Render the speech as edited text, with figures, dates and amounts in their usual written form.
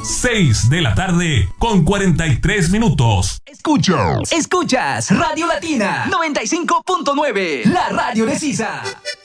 6 de la tarde con 43 minutos. Escuchas Radio Latina 95.9, la radio de Sisa.